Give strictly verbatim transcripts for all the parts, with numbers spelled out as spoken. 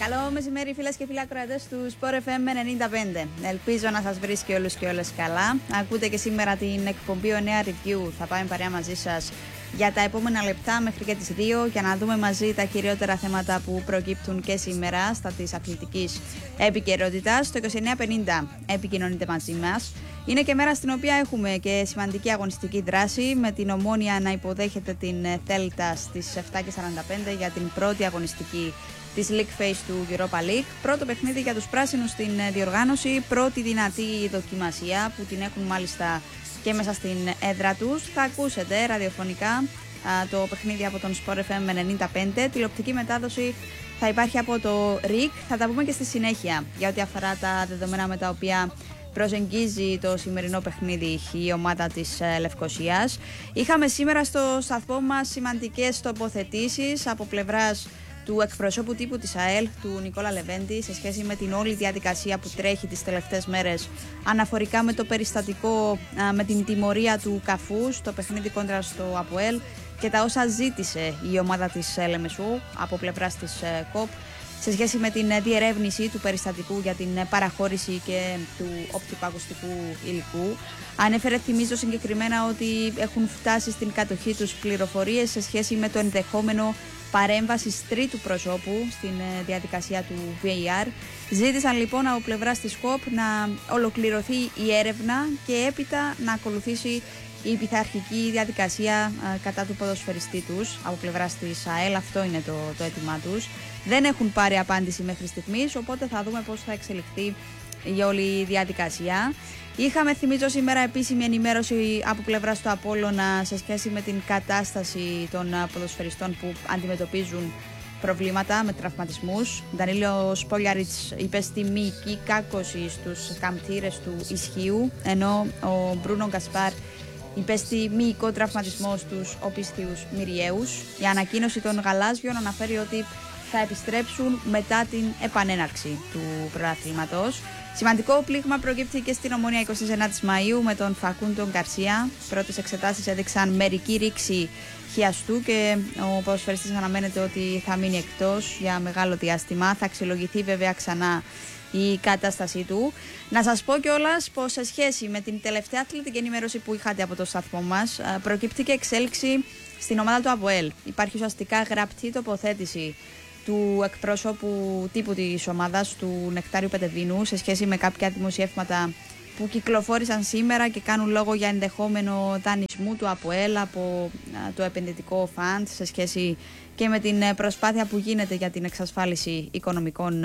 Καλό μεσημέρι, φίλες και φίλοι ακροατές του Sport εφ εμ ενενήντα πέντε. Ελπίζω να σας βρίσκει όλους και όλες καλά. Ακούτε και σήμερα την εκπομπή ο Νέα Review. Θα πάμε παρέα μαζί σας για τα επόμενα λεπτά μέχρι και τις δύο για να δούμε μαζί τα κυριότερα θέματα που προκύπτουν και σήμερα στα της αθλητικής επικαιρότητας. Το είκοσι εννέα πενήντα επικοινωνείτε μαζί μας. Είναι και μέρα στην οποία έχουμε και σημαντική αγωνιστική δράση, με την Ομόνοια να υποδέχεται την Θέλτα στις επτά και σαράντα πέντε για την πρώτη αγωνιστική της League Phase του Europa League. Πρώτο παιχνίδι για τους πράσινους στην διοργάνωση, πρώτη δυνατή δοκιμασία που την έχουν μάλιστα και μέσα στην έδρα τους. Θα ακούσετε ραδιοφωνικά α, το παιχνίδι από τον Sport εφ εμ ενενήντα πέντε. Τηλεοπτική μετάδοση θα υπάρχει από το ΡΙΚ. Θα τα πούμε και στη συνέχεια για ό,τι αφορά τα δεδομένα με τα οποία προσεγγίζει το σημερινό παιχνίδι η ομάδα της Λευκοσίας. Είχαμε σήμερα στο σταθμό μας σημαντικές τοποθετήσεις από πλευράς του εκπροσώπου τύπου της ΑΕΛ, του Νικόλα Λεβέντη, σε σχέση με την όλη διαδικασία που τρέχει τις τελευταίες μέρες αναφορικά με το περιστατικό, με την τιμωρία του Καφού στο παιχνίδι κόντρα στο ΑΠΟΕΛ και τα όσα ζήτησε η ομάδα της Λεμεσού από πλευράς της ΚΟΠ σε σχέση με την διερεύνηση του περιστατικού για την παραχώρηση και του οπτικοακουστικού υλικού. Ανέφερε, θυμίζω συγκεκριμένα, ότι έχουν φτάσει στην κατοχή τους πληροφορίες σε σχέση με το ενδεχόμενο παρέμβασης τρίτου προσώπου στην διαδικασία του βι έι αρ. Ζήτησαν λοιπόν από πλευράς της ΚΟΠ να ολοκληρωθεί η έρευνα και έπειτα να ακολουθήσει η πειθαρχική διαδικασία κατά του ποδοσφαιριστή τους από πλευράς της ΑΕΛ. Αυτό είναι το, το αίτημά τους. Δεν έχουν πάρει απάντηση μέχρι στιγμής, οπότε θα δούμε πώς θα εξελιχθεί η όλη διαδικασία. Είχαμε, θυμίζω, σήμερα επίσημη ενημέρωση από πλευράς του Απόλλωνα σε σχέση με την κατάσταση των ποδοσφαιριστών που αντιμετωπίζουν προβλήματα με τραυματισμούς. Ντανίλο Σπόλιαριτς υπέστη μυϊκή κάκωση στους καμπτήρες του ισχύου, ενώ ο Μπρούνο Γκασπάρ υπέστη μυϊκό τραυματισμό στους οπίσθιους Μυριαίους. Η ανακοίνωση των γαλάζιων αναφέρει ότι θα επιστρέψουν μετά την επανέναρξη του πρωταθλήματος. Σημαντικό πλήγμα προκύπτει και στην Ομόνοια εικοστή ενάτη Μαΐου με τον Φακούντο Γκαρσία. Πρώτες εξετάσεις έδειξαν μερική ρήξη χιαστού και ο ποδοσφαιριστής αναμένεται ότι θα μείνει εκτός για μεγάλο διάστημα. Θα αξιολογηθεί βέβαια ξανά η κατάστασή του. Να σας πω κιόλας πως σε σχέση με την τελευταία αθλητική ενημέρωση που είχατε από το σταθμό μας, προκύπτει και εξέλιξη στην ομάδα του ΑΠΟΕΛ. Υπάρχει ουσιαστικά γραπτή τοποθέτηση του εκπρόσωπου τύπου της ομάδας, του Νεκτάριου Πετεβίνου, σε σχέση με κάποια δημοσιεύματα που κυκλοφόρησαν σήμερα και κάνουν λόγο για ενδεχόμενο δανεισμού του ΑΠΟΕΛ από το επενδυτικό φαντ σε σχέση και με την προσπάθεια που γίνεται για την εξασφάλιση οικονομικών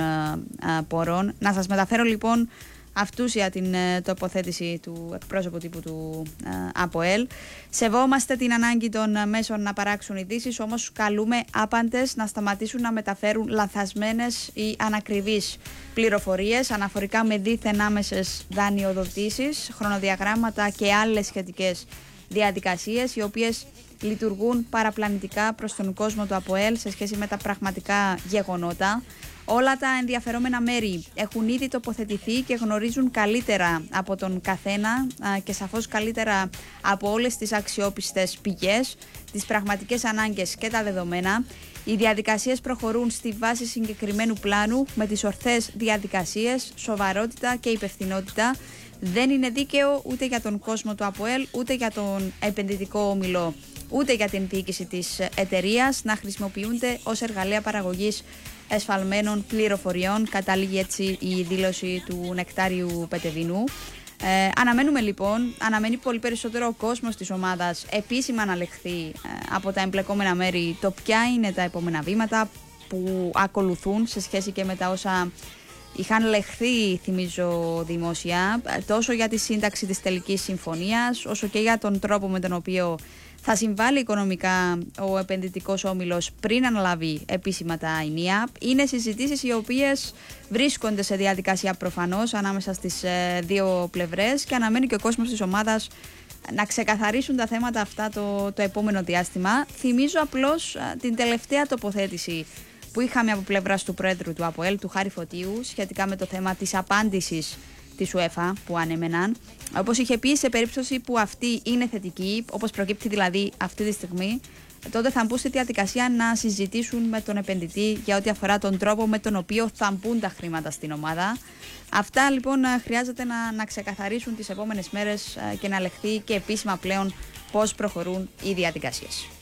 πόρων. Να σας μεταφέρω λοιπόν αυτούσια την τοποθέτηση του εκπρόσωπου τύπου του ΑΠΟΕΛ. Σεβόμαστε την ανάγκη των μέσων να παράξουν ειδήσεις, όμως καλούμε άπαντες να σταματήσουν να μεταφέρουν λανθασμένες ή ανακριβείς πληροφορίες αναφορικά με δίθεν άμεσες δανειοδοτήσεις, χρονοδιαγράμματα και άλλες σχετικές διαδικασίες, οι οποίες λειτουργούν παραπλανητικά προς τον κόσμο του ΑΠΟΕΛ σε σχέση με τα πραγματικά γεγονότα. Όλα τα ενδιαφερόμενα μέρη έχουν ήδη τοποθετηθεί και γνωρίζουν καλύτερα από τον καθένα και σαφώς καλύτερα από όλες τις αξιόπιστες πηγές τις πραγματικές ανάγκες και τα δεδομένα. Οι διαδικασίες προχωρούν στη βάση συγκεκριμένου πλάνου με τις ορθές διαδικασίες, σοβαρότητα και υπευθυνότητα. Δεν είναι δίκαιο ούτε για τον κόσμο του ΑΠΟΕΛ, ούτε για τον επενδυτικό όμιλο, ούτε για την διοίκηση της εταιρείας να χρησιμοποιούνται ως εργαλεία παραγωγής εσφαλμένων πληροφοριών. Καταλήγει έτσι η δήλωση του Νεκτάριου Πετεβίνου. Ε, αναμένουμε λοιπόν, αναμένει πολύ περισσότερο ο κόσμος της ομάδας επίσημα να λεχθεί ε, από τα εμπλεκόμενα μέρη το ποια είναι τα επόμενα βήματα που ακολουθούν σε σχέση και με τα όσα είχαν λεχθεί, θυμίζω, δημόσια, τόσο για τη σύνταξη της τελικής συμφωνίας όσο και για τον τρόπο με τον οποίο θα συμβάλλει οικονομικά ο επενδυτικός όμιλος πριν αναλάβει επίσημα τα ενία. Είναι συζητήσεις οι οποίες βρίσκονται σε διαδικασία προφανώς ανάμεσα στις ε, δύο πλευρές και αναμένει και ο κόσμος της ομάδας να ξεκαθαρίσουν τα θέματα αυτά το, το επόμενο διάστημα. Θυμίζω απλώς ε, την τελευταία τοποθέτηση που είχαμε από πλευράς του Πρόεδρου του ΑΠΟΕΛ, του Χάρη Φωτίου, σχετικά με το θέμα της απάντησης της UEFA που ανέμεναν. Όπως είχε πει, σε περίπτωση που αυτή είναι θετική, όπως προκύπτει δηλαδή αυτή τη στιγμή, τότε θα μπουν στη διαδικασία να συζητήσουν με τον επενδυτή για ό,τι αφορά τον τρόπο με τον οποίο θα μπουν τα χρήματα στην ομάδα. Αυτά λοιπόν χρειάζεται να, να ξεκαθαρίσουν τις επόμενες μέρες και να λεχθεί και επίσημα πλέον πώς προχωρούν οι διαδικασίες.